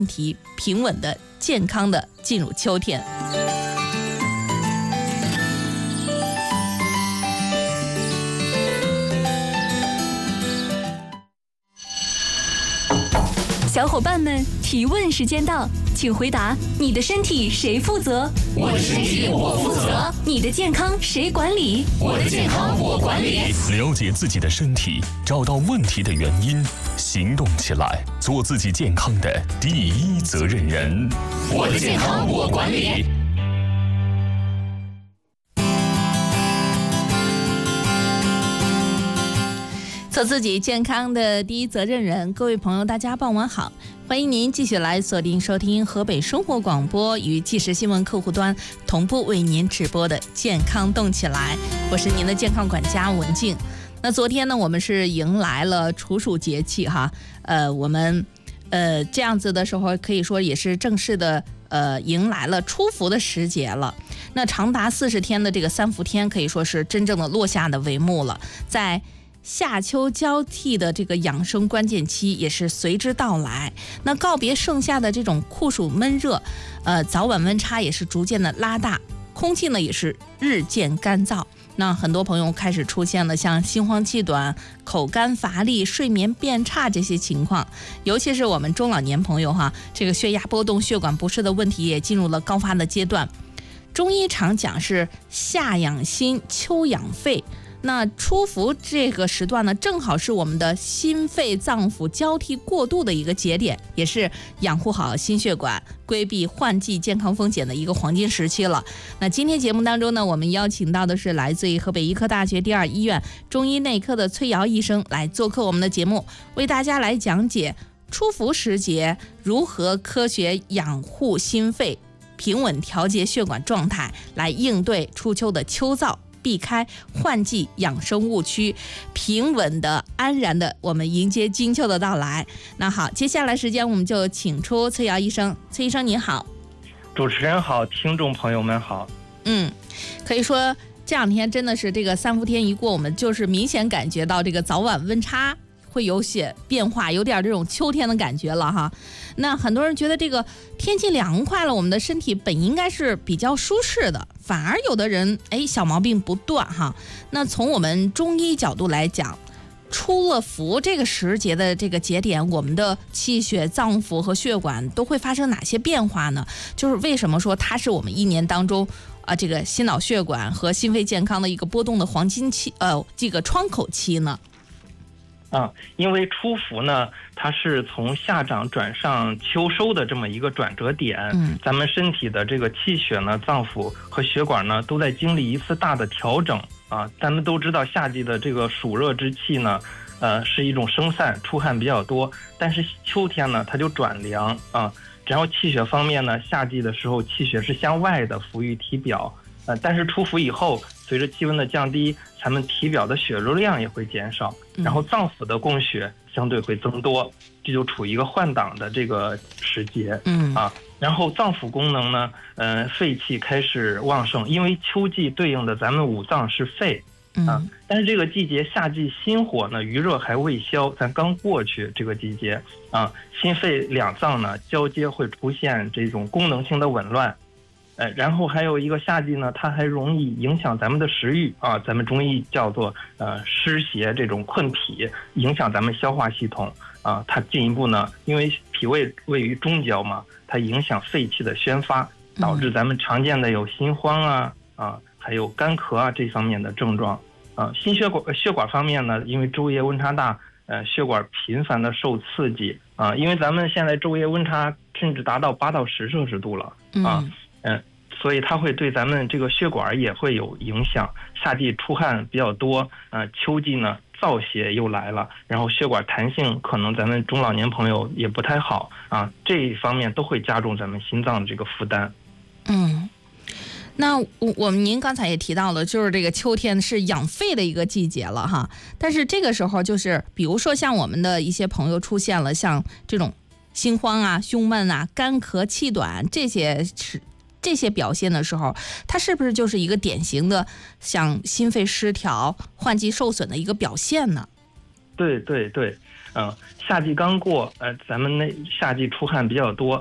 题平稳的、健康的进入秋天。 小伙伴们，提问时间到，请回答：你的身体谁负责？ 我的身体我负责。 你的健康谁管理？ 我的健康我管理。 了解自己的身体，找到问题的原因，行动起来，做自己健康的第一责任人。 我的健康我管理。 做自己健康的第一责任人，各位朋友，大家傍晚好，欢迎您继续来锁定收听河北生活广播与即时新闻客户端同步为您直播的健康动起来，我是您的健康管家文静。那昨天呢，我们是迎来了处暑节气哈，我们这样子的时候，可以说也是正式的迎来了出伏的时节了。那长达40天的这个三伏天，可以说是真正的落下的帷幕了，在夏秋交替的这个养生关键期也是随之到来。那告别盛夏的这种酷暑闷热，早晚温差也是逐渐的拉大，空气呢也是日渐干燥。那很多朋友开始出现了像心慌气短、口干乏力、睡眠变差这些情况，尤其是我们中老年朋友哈，这个血压波动、血管不适的问题也进入了高发的阶段。中医常讲是夏养心，秋养肺。那初伏这个时段呢，正好是我们的心肺脏腑交替过渡的一个节点，也是养护好心血管、规避换季健康风险的一个黄金时期了。那今天节目当中呢，我们邀请到的是来自于河北医科大学第2医院中医内科的崔瑶医生来做客我们的节目，为大家来讲解初伏时节如何科学养护心肺，平稳调节血管状态，来应对初秋的秋燥，避开换季养生误区，平稳的、安然的，我们迎接金秋的到来。那好，接下来时间我们就请出崔瑶医生。崔医生您好。 主持人好，听众朋友们好。 可以说这两天真的是这个三伏天一过，我们就是明显感觉到这个早晚温差会有些变化，有点这种秋天的感觉了哈。那很多人觉得这个天气凉快了，我们的身体本应该是比较舒适的，反而有的人小毛病不断哈。那从我们中医角度来讲，出了伏这个时节的这个节点，我们的气血、脏腑和血管都会发生哪些变化呢？就是为什么说它是我们一年当中这个心脑血管和心肺健康的一个波动的黄金期，这个窗口期呢？ 因为初伏呢，它是从夏长转上秋收的这么一个转折点，咱们身体的这个气血呢、脏腑和血管呢，都在经历一次大的调整啊。咱们都知道夏季的这个暑热之气呢，是一种生散，出汗比较多，但是秋天呢，它就转凉啊。然后气血方面呢，夏季的时候气血是向外的，浮于体表，但是初伏以后，随着气温的降低，咱们体表的血流量也会减少，然后脏腑的供血相对会增多，这就处于一个换挡的这个时节，然后脏腑功能呢，肺气开始旺盛，因为秋季对应的咱们五脏是肺，但是这个季节夏季心火呢余热还未消，咱刚过去这个季节心肺两脏呢交接会出现这种功能性的紊乱。然后还有一个夏季呢，它还容易影响咱们的食欲啊，咱们中医叫做湿邪这种困脾，影响咱们消化系统啊。它进一步呢，因为脾胃位于中焦嘛，它影响肺气的宣发，导致咱们常见的有心慌还有干咳这方面的症状心血管方面呢，因为昼夜温差大，血管频繁的受刺激因为咱们现在昼夜温差甚至达到8到10摄氏度了所以它会对咱们这个血管也会有影响。夏季出汗比较多，秋季呢燥邪又来了，然后血管弹性可能咱们中老年朋友也不太好这一方面都会加重咱们心脏的这个负担。 那您刚才也提到了，就是这个秋天是养肺的一个季节了哈。但是这个时候就是比如说像我们的一些朋友出现了像这种心慌胸闷干咳气短这些表现的时候，它是不是就是一个典型的像心肺失调、换季受损的一个表现呢？ 对， 夏季刚过，咱们那夏季出汗比较多，